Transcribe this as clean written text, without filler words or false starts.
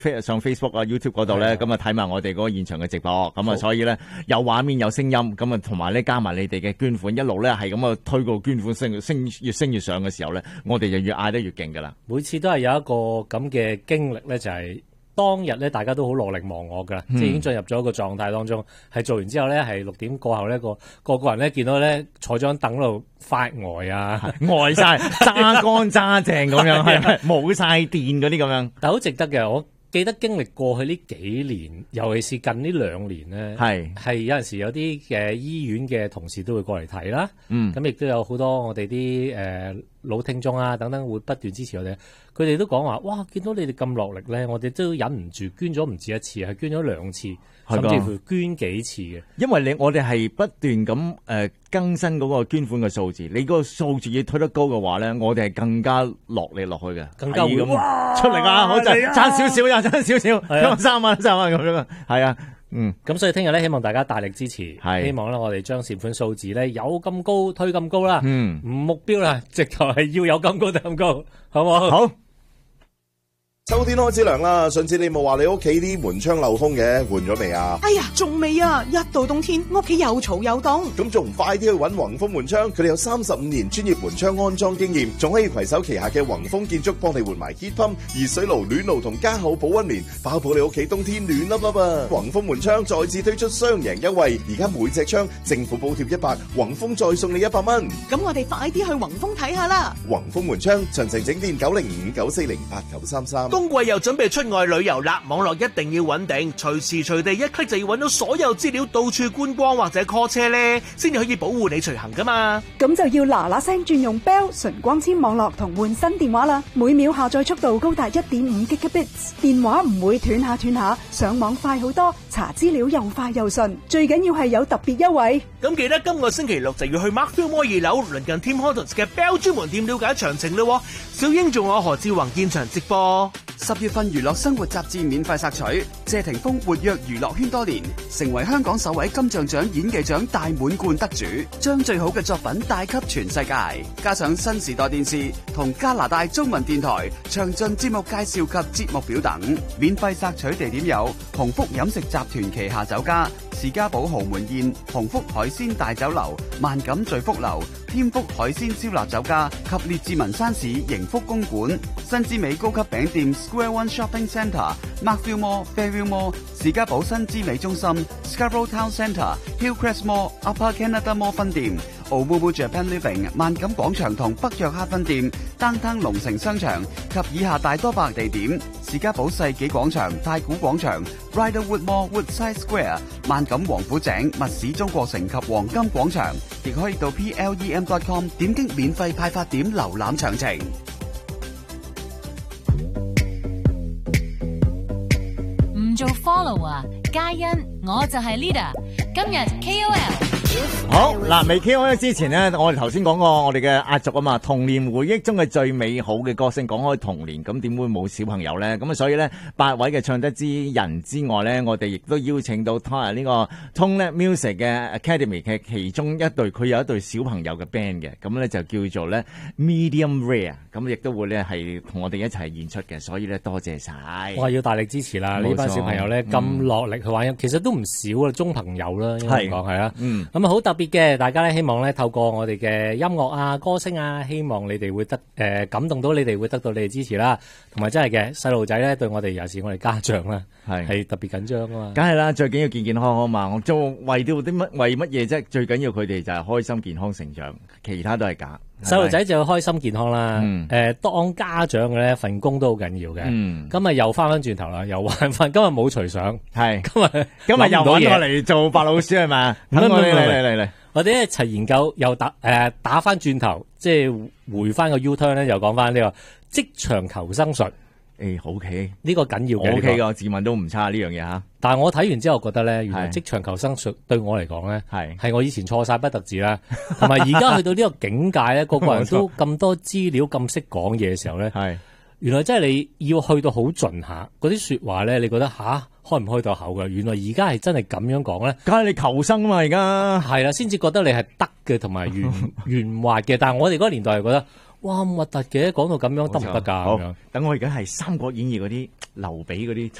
上 Facebook 啊 YouTube 嗰度咧，咁啊睇埋我哋嗰個現場嘅直播，咁啊所以咧有畫面有聲音，咁啊同埋咧加埋你哋嘅捐款，一路咧係咁啊推個捐款越升越上嘅時候咧，我哋就越嗌得越勁噶啦。 每次都係有一個咁嘅經歷咧，就係當日咧大家都好落力望我噶啦，即係已經進入咗一個狀態當中，係做完之後咧係6點過後咧個人咧見到咧坐張凳度發呆啊， 呆晒揸乾揸淨咁樣，係冇晒電嗰啲咁樣， 但係好值得嘅。我記得經歷過去呢幾年，尤其是近呢2年咧，係有陣時有啲嘅醫院嘅同事都會過嚟睇啦。咁亦都有好多我哋啲老聽眾啊等等會不斷支持我哋。佢哋都講話，哇！見到你哋咁落力咧，我哋都忍唔住捐咗唔止一次，係捐咗2次，甚至乎捐幾次嘅。 因為我哋係不斷咁更新嗰個捐款嘅數字，你嗰個數字要推得高嘅話咧，我哋係更加落力落去嘅， 更加會出嚟啊！好就爭少少又爭少少，3萬咁樣啊，係啊。 咁所以聽日咧，希望大家大力支持，希望咧我哋將善款數字咧有咁高推咁高啦，目標啦，直頭係要有咁高推咁高，好唔好？ 好。 秋天開始涼啦，上次你冇話你屋企啲門窗漏風嘅，換咗未啊？ 哎呀，仲未啊！一到冬天，屋企又嘈又凍。 咁仲唔快啲去揾宏豐門窗？佢哋有35年專業門窗安裝經驗，仲可以攜手旗下嘅宏豐建築幫你換埋 heat pump、熱水爐、暖爐同加厚保溫棉，包保你屋企冬天暖粒粒啊！宏豐門窗再次推出雙贏優惠，而家每隻窗政府補貼100，宏豐再送你100蚊。 咁我哋快啲去宏豐睇下啦！ 宏豐門窗詳情整電90594089933。 冬季又準備出外旅遊啦，網絡一定要穩定，隨時隨地一 click 就要揾到所有資料，到處觀光或者 call 車呢，先至可以保護你隨行噶嘛。 咁就要嗱嗱聲轉用 Bell 純光纖網絡同換新電話啦，每秒下載速度高達 1.5 Gigabits， 電話唔會斷下，上網快好多，查資料又快又順，最緊要係有特別優惠。 咁記得今個星期6就要去 Markfield Mall 2樓鄰近 Tim Hortons 嘅 Bell 專門店了解詳情咯。小英仲有何志宏現場直播。 10月份娛樂生活雜誌免費索取，謝霆鋒活躍娛樂圈多年，成為香港首位金像獎演技獎大滿貫得主，將最好嘅作品帶給全世界。加上新時代電視同加拿大中文電台詳盡節目介紹及節目表等。免費索取地點有鴻福飲食集團旗下酒家、士嘉堡豪門宴、鴻福海鮮大酒樓、萬錦聚福樓、添福海鮮燒臘酒家及列治文山市盈福公館、新之美高級餅店 Square One Shopping Centre、Markfield Mall、Fairview Mall、士嘉堡新之美中心、Scarborough Town Centre、Hillcrest Mall、Upper Canada Mall 分店、Omumu Japan Living 萬錦廣場同北約克分店、Downtown 龍城商場及以下大多百地點，士嘉堡世紀廣場、太古廣場、Riderwood Mall Woodside Square、萬錦王府井、密市中國城及黃金廣場，亦可以到 plem.com 點擊免費派發點瀏覽詳情。 唔做 follower， 嘉欣，我就係 leader。今日 KOL。 好嗱，未 KOL 之前呢，我哋頭先講過我哋嘅壓軸啊嘛，童年回憶中嘅最美好嘅歌聲。講開童年，咁點會冇小朋友呢？咁啊，所以呢，8位嘅唱得之人之外呢，我哋亦都邀請到呢個 Tone Music 嘅 Academy 嘅其中一隊，佢有一隊小朋友嘅 band 嘅，咁呢就叫做呢 Medium Rare， 咁亦都會呢係同我哋一齊演出嘅，所以呢，多謝晒。 我要大力支持啦！呢班小朋友呢，咁落力去玩，其實都唔少啊，中朋友啦，應該講係啦。咁啊好特別嘅，大家咧希望咧透過我哋嘅音樂啊、歌聲啊，希望你哋會感動到你哋，會得到你哋支持啦。同埋真係嘅細路仔咧，對我哋尤其是我哋家長啦，係特別緊張啊嘛。 梗係啦，最緊要健健康康嘛。我做為乜嘢啫？最緊要佢哋就係開心健康成長，其他都係假。 細路仔就要開心健康啦。當家長嘅咧份工都好緊要嘅。今日又翻轉頭啦，又玩翻。今日冇隨相， 係今日又揾我嚟做白老鼠係咪？嚟。 我哋一齊研究，又打翻轉頭，即係回翻個 U-turn 咧，又講翻呢個職場求生術。 OK， 呢個緊要嘅。 OK 個自問都唔差呢樣嘢吓。 但係我睇完之後覺得咧，原來職場求生術對我嚟講咧，係我以前錯晒不特止啦，同埋而家去到呢個境界咧，個個人都咁多資料咁識講嘢嘅時候咧，原來真係你要去到好盡下嗰啲說話咧，你覺得開唔開到口㗎？原來而家係真係咁樣講咧， 梗係你求生嘛，而家係啦，先至覺得你係得嘅，同埋圓滑嘅。但係我哋嗰個年代係覺得， 哇咁核突嘅，講到咁樣得唔得㗎？ 好，等我而家係《三國演義》嗰啲劉備嗰啲。